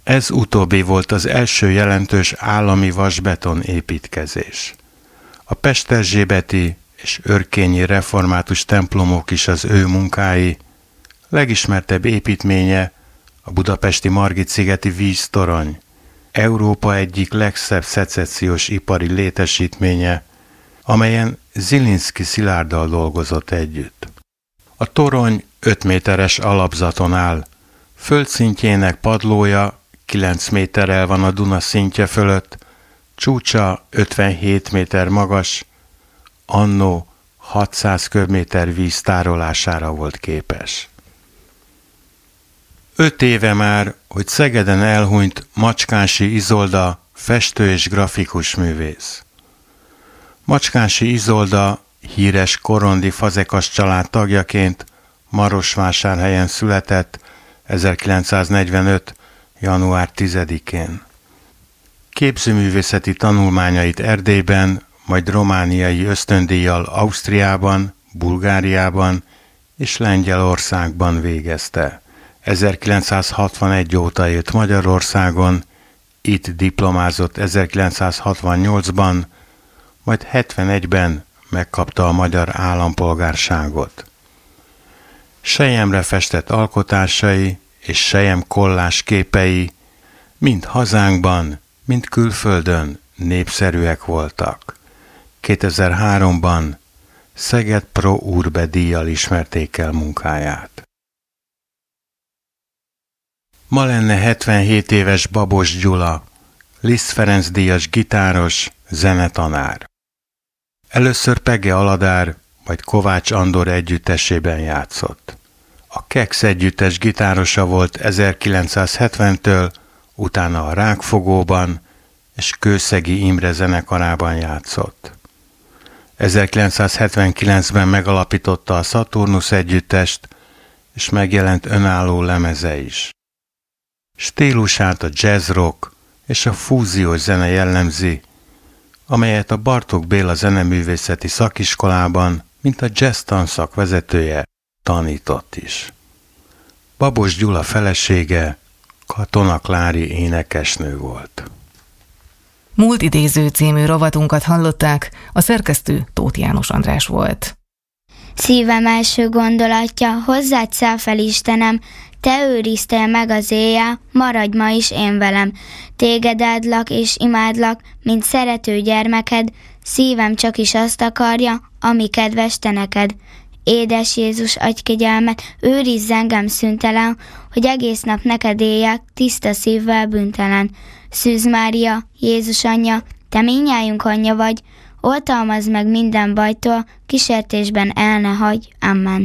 Ez utóbbi volt az első jelentős állami vasbeton építkezés. A pesterzsébeti és örkényi református templomok is az ő munkái, legismertebb építménye a budapesti Margit-szigeti víztorony, Európa egyik legszebb szecessziós ipari létesítménye, amelyen Zsilinszky Szilárddal dolgozott együtt. A torony 5 méteres alapzaton áll, földszintjének padlója 9 méterrel van a Duna szintje fölött, csúcsa 57 méter magas, annó 600 köbméter víz tárolására volt képes. 5 éve már, hogy Szegeden elhunyt Macskánssy Izolda, festő és grafikus művész. Macskánssy Izolda híres korondi fazekas család tagjaként Marosvásárhelyen született 1945. január 10-én. Képzőművészeti tanulmányait Erdélyben, majd romániai ösztöndíjjal Ausztriában, Bulgáriában és Lengyelországban végezte. 1961 óta élt Magyarországon, itt diplomázott 1968-ban, majd 71-ben megkapta a magyar állampolgárságot. Selyemre festett alkotásai és selyem kollás képei mind hazánkban, mind külföldön népszerűek voltak. 2003-ban Szeged Pro Urbe díjjal ismerték el munkáját. Ma lenne 77 éves Babos Gyula, Liszt Ferenc díjas gitáros, zenetanár. Először Pege Aladár, majd Kovács Andor együttesében játszott. A Kex együttes gitárosa volt 1970-től, utána a Rákfogóban és Kőszegi Imre zenekarában játszott. 1979-ben megalapította a Szaturnusz együttest, és megjelent önálló lemeze is. Stílusát a jazz rock és a fúziós zene jellemzi, amelyet a Bartók Béla zeneművészeti szakiskolában, mint a jazz tanszak vezetője, tanított is. Babos Gyula felesége Katona Klári énekesnő volt. Múlt idéző című rovatunkat hallották, a szerkesztő Tóth János András volt. Szívem első gondolatja, hozzád száll fel Istenem, te őriztél meg az éjjel, maradj ma is én velem. Téged áldlak és imádlak, mint szerető gyermeked, szívem csak is azt akarja, ami kedves te neked. Édes Jézus, adj kegyelmet, őrizz engem szüntelen, hogy egész nap neked éljek, tiszta szívvel bűntelen. Szűz Mária, Jézus anyja, te mindnyájunk anyja vagy, oltalmazd meg minden bajtól, kísértésben el ne hagyj. Amen.